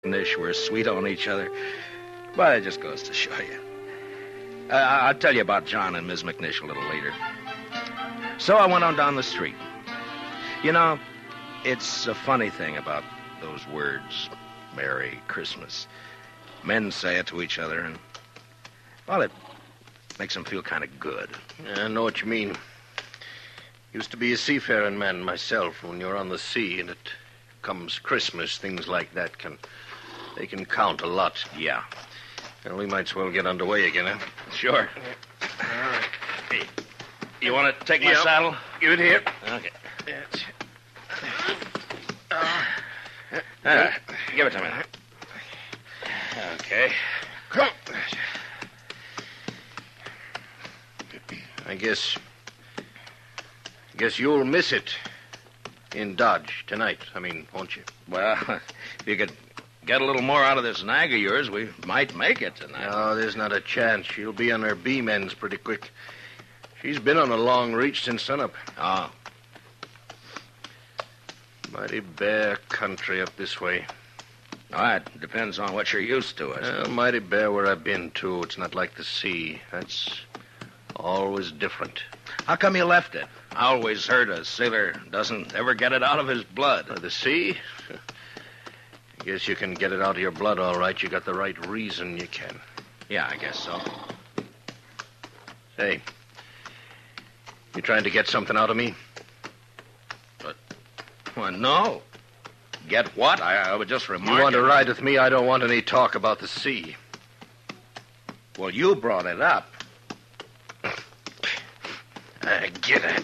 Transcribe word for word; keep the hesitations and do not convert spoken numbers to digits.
Nish were sweet on each other. But it just goes to show you. Uh, I'll tell you about John and Miss McNish a little later. So I went on down the street. You know, it's a funny thing about those words, Merry Christmas. Men say it to each other, and, well, it makes them feel kind of good. Yeah, I know what you mean. Used to be a seafaring man myself. When you're on the sea and it comes Christmas, things like that can... They can count a lot. Yeah. Well, we might as well get underway again, huh? Sure. All right. Hey, you want to take my Yep. saddle? Give it here. Okay. That's... Uh, give it to me. Okay. Come. I guess... I guess you'll miss it in Dodge tonight. I mean, won't you? Well, if you could get a little more out of this nag of yours, we might make it tonight. No, there's not a chance. She'll be on her beam ends pretty quick. She's been on a long reach since sunup. Oh. Mighty bare country up this way. Oh, it depends on what you're used to, I suppose. Well, mighty bare where I've been, too. It's not like the sea. That's always different. How come you left it? I always heard a sailor doesn't ever get it out of his blood. Uh, the sea? I guess you can get it out of your blood, all right. You got the right reason you can. Yeah, I guess so. Hey, you trying to get something out of me? But, well, no. Get what? I, I would just remark. You want to it. ride with me? I don't want any talk about the sea. Well, you brought it up. Uh, get it.